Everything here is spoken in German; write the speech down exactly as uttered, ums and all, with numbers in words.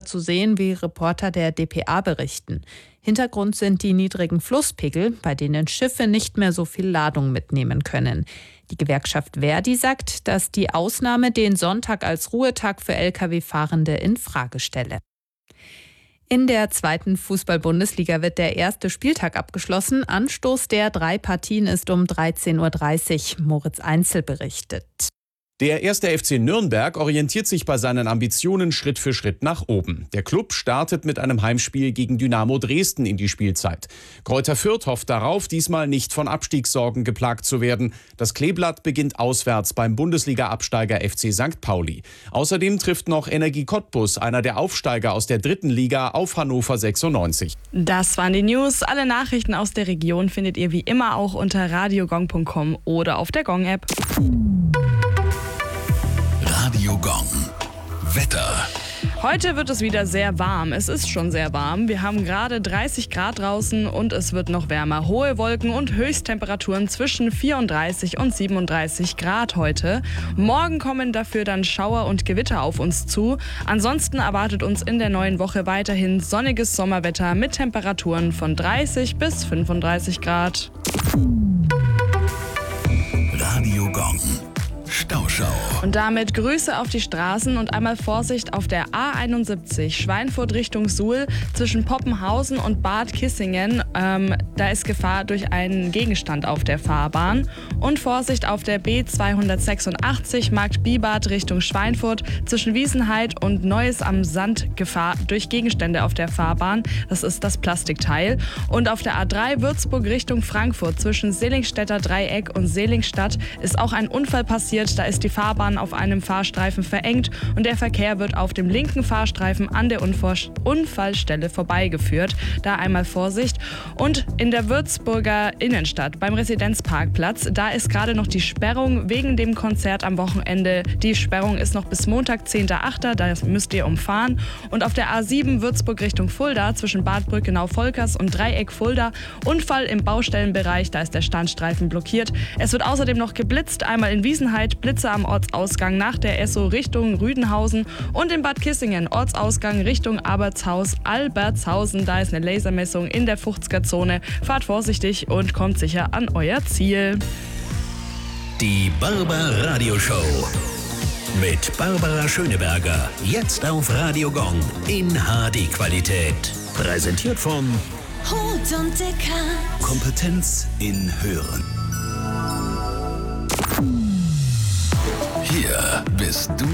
zu sehen, wie Reporter der D P A berichten. Hintergrund sind die niedrigen Flusspegel, bei denen Schiffe nicht mehr so viel Ladung mitnehmen können. Die Gewerkschaft Verdi sagt, dass die Ausnahme den Sonntag als Ruhetag für L K W-Fahrende in Frage stelle. In der zweiten Fußball-Bundesliga wird der erste Spieltag abgeschlossen. Anstoß der drei Partien ist um dreizehn Uhr dreißig. Moritz Einzel berichtet. Der erste F C Nürnberg orientiert sich bei seinen Ambitionen Schritt für Schritt nach oben. Der Klub startet mit einem Heimspiel gegen Dynamo Dresden in die Spielzeit. Greuther Fürth hofft darauf, diesmal nicht von Abstiegssorgen geplagt zu werden. Das Kleeblatt beginnt auswärts beim Bundesliga-Absteiger F C Sankt Pauli. Außerdem trifft noch Energie Cottbus, einer der Aufsteiger aus der dritten Liga, auf Hannover sechsundneunzig. Das waren die News. Alle Nachrichten aus der Region findet ihr wie immer auch unter radiogong punkt com oder auf der Gong-App. Radio Gong. Wetter. Heute wird es wieder sehr warm. Es ist schon sehr warm. Wir haben gerade dreißig Grad draußen und es wird noch wärmer. Hohe Wolken und Höchsttemperaturen zwischen vierunddreißig und siebenunddreißig Grad heute. Morgen kommen dafür dann Schauer und Gewitter auf uns zu. Ansonsten erwartet uns in der neuen Woche weiterhin sonniges Sommerwetter mit Temperaturen von dreißig bis fünfunddreißig Grad. Radio Gong. Stauschau. Und damit Grüße auf die Straßen und einmal Vorsicht auf der A einundsiebzig Schweinfurt Richtung Suhl zwischen Poppenhausen und Bad Kissingen. Ähm, da ist Gefahr durch einen Gegenstand auf der Fahrbahn. Und Vorsicht auf der B zweihundertsechsundachtzig Markt-Bibart Richtung Schweinfurt zwischen Wiesenheid und Neues am Sand. Gefahr durch Gegenstände auf der Fahrbahn. Das ist das Plastikteil. Und auf der A drei Würzburg Richtung Frankfurt zwischen Seligenstädter Dreieck und Seligenstadt ist auch ein Unfall passiert. Da ist die Fahrbahn auf einem Fahrstreifen verengt und der Verkehr wird auf dem linken Fahrstreifen an der Unfall- Unfallstelle vorbeigeführt. Da einmal Vorsicht. Und in der Würzburger Innenstadt beim Residenzparkplatz, da ist gerade noch die Sperrung wegen dem Konzert am Wochenende. Die Sperrung ist noch bis Montag, zehnten achten Da müsst ihr umfahren. Und auf der A sieben Würzburg Richtung Fulda zwischen Bad Brückenau-Volkers und Dreieck Fulda Unfall im Baustellenbereich. Da ist der Standstreifen blockiert. Es wird außerdem noch geblitzt. Einmal in Wiesenheid Blitze am Ortsausgang nach der Esso Richtung Rüdenhausen und in Bad Kissingen Ortsausgang Richtung Abertshaus, Albertshausen. Da ist eine Lasermessung in der fünfziger-Zone. Fahrt vorsichtig und kommt sicher an euer Ziel. Die Barbar Radio Show. Mit Barbara Schöneberger. Jetzt auf Radio Gong in H D-Qualität. Präsentiert von Hut und Deckard. Kompetenz in Hören. Hier bist du